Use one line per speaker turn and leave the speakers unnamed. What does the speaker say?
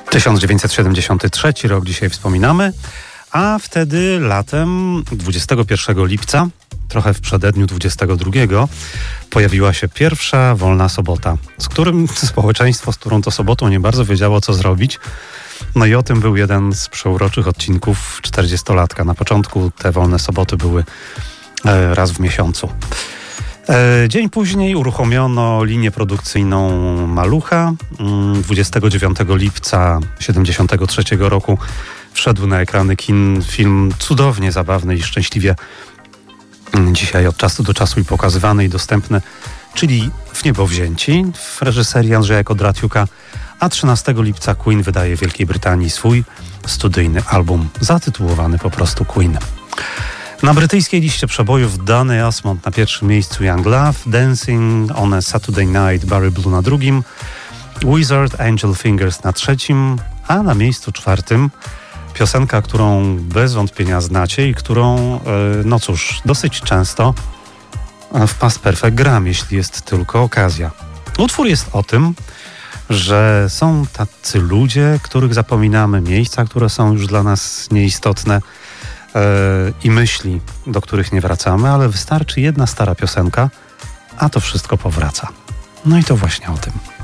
1973 rok dzisiaj wspominamy, a wtedy latem 21 lipca, trochę w przededniu 22, pojawiła się pierwsza wolna sobota, z którym społeczeństwo, z którą to sobotą nie bardzo wiedziało, co zrobić. No i o tym był jeden z przeuroczych odcinków 40-latka. Na początku te wolne soboty były raz w miesiącu. Dzień później uruchomiono linię produkcyjną Malucha. 29 lipca 1973 roku wszedł na ekrany kin film cudownie zabawny i szczęśliwie dzisiaj od czasu do czasu i pokazywany i dostępny, czyli W niebo wzięci w reżyserii Andrzeja Kodratiuka, a 13 lipca Queen wydaje w Wielkiej Brytanii swój studyjny album zatytułowany po prostu Queen. Na brytyjskiej liście przebojów Danny Osmond na pierwszym miejscu Young Love, Dancing on a Saturday Night Barry Blue na drugim, Wizard Angel Fingers na trzecim, a na miejscu czwartym piosenka, którą bez wątpienia znacie i którą, no cóż, dosyć często w Past Perfect gram, jeśli jest tylko okazja. Utwór jest o tym, że są tacy ludzie, których zapominamy, miejsca, które są już dla nas nieistotne, i myśli, do których nie wracamy, ale wystarczy jedna stara piosenka, a to wszystko powraca. No i to właśnie o tym.